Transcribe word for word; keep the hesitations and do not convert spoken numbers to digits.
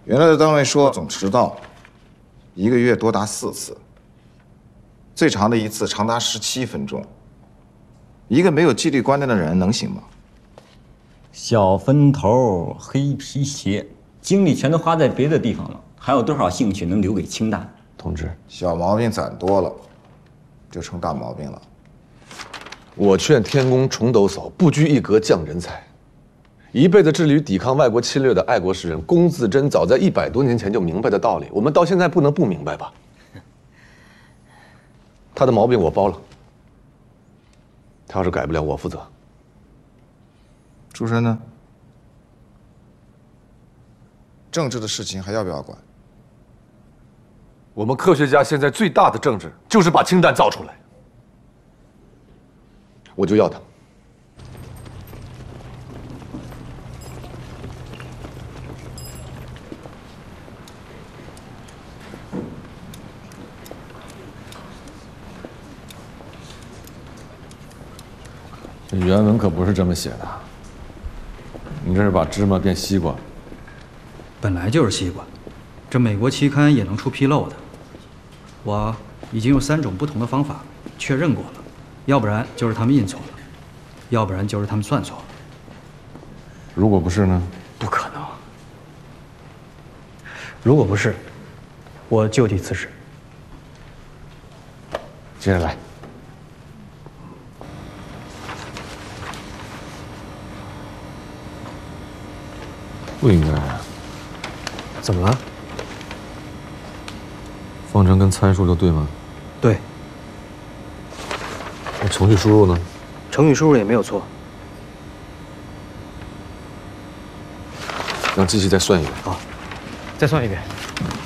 原来的单位说总迟到，一个月多达四次，最长的一次长达十七分钟。一个没有纪律观念的人能行吗？ 小分头、黑皮鞋，精力全都花在别的地方了，还有多少兴趣能留给清淡？ 同志， 小毛病攒多了，就成大毛病了。 我劝天公重抖擞，不拘一格降人才。一辈子致力于抵抗外国侵略的爱国诗人龚自珍，早在一百多年前就明白的道理，我们到现在不能不明白吧？他的毛病我包了，他要是改不了，我负责。 出身呢？政治的事情还要不要管？ 我们科学家现在最大的政治就是把氢弹造出来，我就要它。 这原文可不是这么写的，你这是把芝麻变西瓜。 本来就是西瓜，这美国期刊也能出纰漏的。我已经用三种不同的方法确认过了，要不然就是他们印错了，要不然就是他们算错了。 如果不是呢？ 不可能。如果不是，我就地辞职。 接着来。不应该啊！ 怎么了？ 方程跟参数都对吗？ 对。 那程序输入呢？ 程序输入也没有错。 让机器再算一遍。 好，再算一遍。